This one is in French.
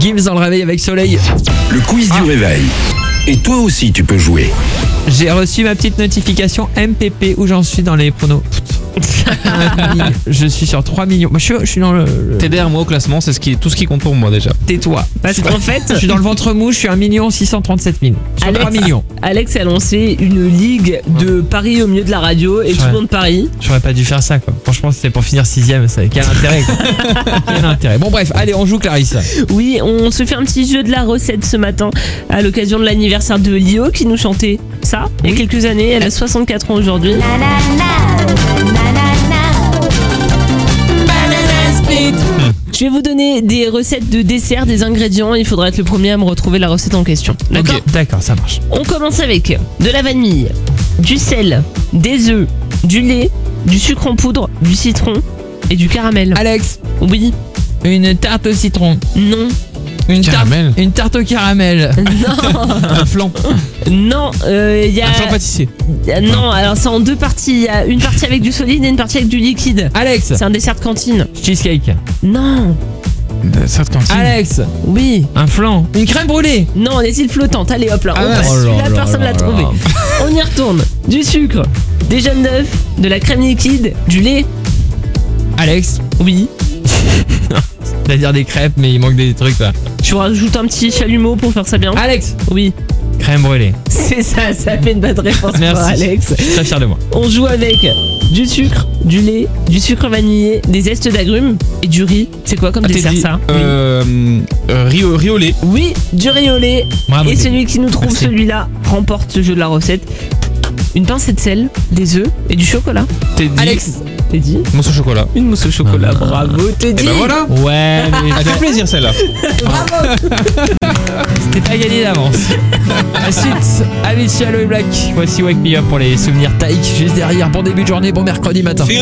Gims dans le réveil avec Soleil. Le quiz du réveil. Et toi aussi, tu peux jouer. J'ai reçu ma petite notification MPP où j'en suis dans les pronos. Je suis sur 3 millions. Moi, je suis dans le... T'es derrière moi au classement, c'est tout ce qui compte pour moi déjà. Tais-toi. Parce qu'en fait, Je suis dans le ventre mou, je suis 1 637 000. Sur 3 millions. Alex a lancé une ligue de paris au milieu de la radio et tout le monde parie. J'aurais pas dû faire ça, quoi. Franchement, c'était pour finir 6ème. Quel intérêt, quoi. Quel intérêt. Bon, bref, allez, on joue, Clarisse. Oui, on se fait un petit jeu de la recette ce matin à l'occasion de l'anniversaire de Lio qui nous chantait ça il y a quelques années. Elle a 64 ans aujourd'hui. Je vais vous donner des recettes de dessert, des ingrédients. Il faudra être le premier à me retrouver la recette en question. D'accord ? D'accord, ça marche. On commence avec de la vanille, du sel, des œufs, du lait, du sucre en poudre, du citron et du caramel. Alex, Oui, une tarte au citron. non, Une tarte au caramel. non, Un flan. non. Il y a Un flan pâtissier. non. Alors c'est en deux parties. Il y a une partie avec du solide et une partie avec du liquide. Alex, C'est un dessert de cantine. cheesecake. Non. Ça de cantine. Alex, Oui. un flan. Une crème brûlée. Non, des îles flottantes. Allez hop là. Ah On ouais. passe. Oh là Celui-là, là personne là l'a là. trouvé. On y retourne. Du sucre, des jaunes d'œufs, de la crème liquide, du lait. Alex, Oui. c'est-à-dire des crêpes, mais il manque des trucs là. Je vous rajoute un petit chalumeau pour faire ça bien. Alex, Oui. crème brûlée. C'est ça. Ça fait une bonne réponse pour Merci. Alex. Je suis très fier de moi. On joue avec du sucre, du lait, du sucre vanillé, des zestes d'agrumes et du riz. C'est quoi comme dessert ça? Riz au lait. Oui, du riz au lait. Bravo, Et Teddy. celui qui nous trouve Merci. celui-là remporte ce jeu de la recette. Une pincée de sel, des œufs et du chocolat. Teddy. Alex. Teddy. Mousse au chocolat. Une mousse au chocolat. Bravo Teddy. Et ben voilà. Ouais, mais Elle fait plaisir celle-là. c'était pas gagné d'avance. Ensuite, Avicii, Aloe Black. Voici Wake Me Up pour les souvenirs taïques juste derrière. Bon début de journée, bon mercredi matin.